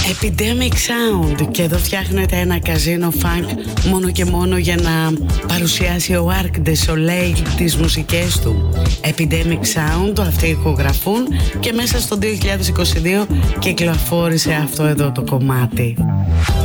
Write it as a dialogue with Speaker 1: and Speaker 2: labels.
Speaker 1: Epidemic Sound, και εδώ φτιάχνεται ένα καζίνο funk μόνο και μόνο για να παρουσιάσει ο Arc de Soleil τις μουσικές του. Epidemic Sound, αυτοί ηχογραφούν και μέσα στο 2022 κυκλοφόρησε αυτό εδώ το κομμάτι.